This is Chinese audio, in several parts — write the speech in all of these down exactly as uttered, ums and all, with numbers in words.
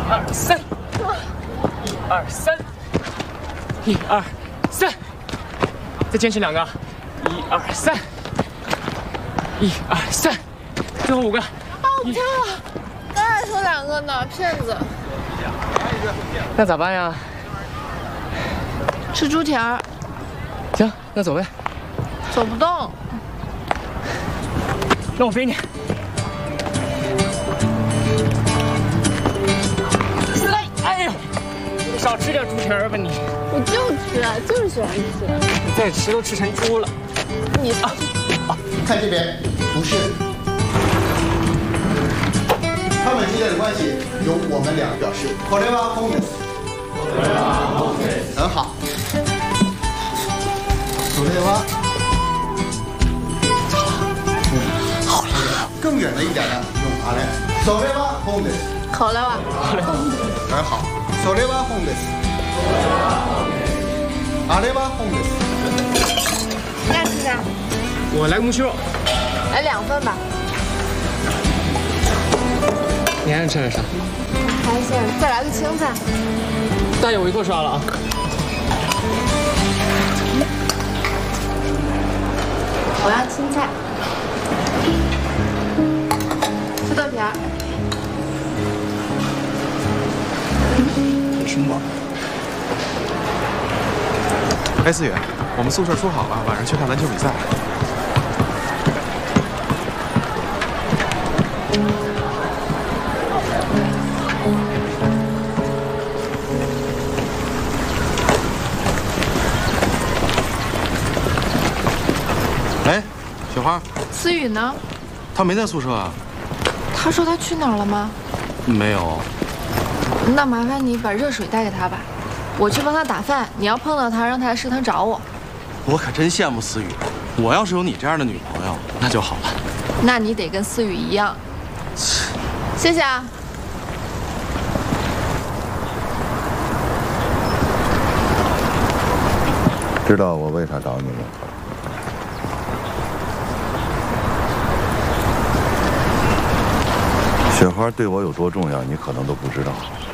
二三，一二三，一二三，再坚持两个，一二三，一二三，最后五个。啊， 我跳了，刚才说两个呢，骗子。 那咋办呀？ 吃猪蹄儿。 行，那走呗。 走不动。 让我背你。 哎呦，你少吃点猪蹄儿吧你！ 我就吃，就是喜欢吃。 你再吃都吃成猪了。 你啊啊！看这边，不是。他们之间的关系由我们俩表示。これは本です。これは本です。很好。それは。好了。更远的一点呢，用あれ。それは本です。 好了吧？ 很好。それは本です。あれは本です。 你俩吃啥？ 我来个木须肉。 来两份吧。 你还想吃点啥？ 还想再来个青菜。 大爷，我一口刷了啊。 我要青菜。吃豆皮儿。 什么？哎，思雨，我们宿舍说好了，晚上去看篮球比赛。哎，雪花。 思雨呢？ 他没在宿舍啊。 他说他去哪儿了吗？ 没有。 那麻烦你把热水带给他吧，我去帮他打饭。你要碰到他，让他来食堂找我。 我可真羡慕思雨，我要是有你这样的女朋友，那就好了。 那你得跟思雨一样。谢谢啊。 知道我为啥找你吗？雪花对我有多重要，你可能都不知道。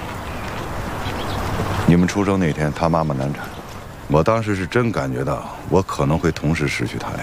你们出生那天，他妈妈难产，我当时是真感觉到我可能会同时失去他俩。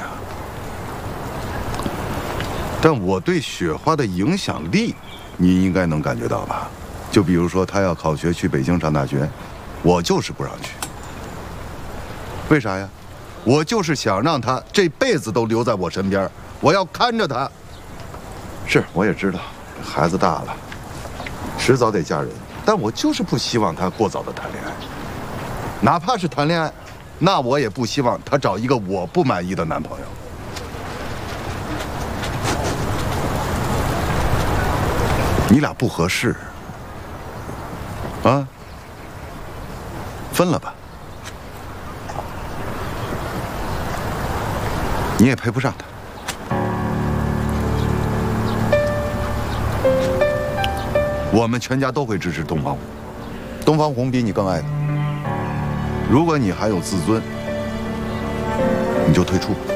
但我对雪花的影响力，你应该能感觉到吧？就比如说，他要考学去北京上大学，我就是不让去。为啥呀？我就是想让他这辈子都留在我身边，我要看着他。是，我也知道，孩子大了，迟早得嫁人。 但我就是不希望他过早的谈恋爱，哪怕是谈恋爱，那我也不希望他找一个我不满意的男朋友。你俩不合适，啊？分了吧，你也配不上他。 我们全家都会支持东方红，东方红比你更爱他。如果你还有自尊，你就退出吧。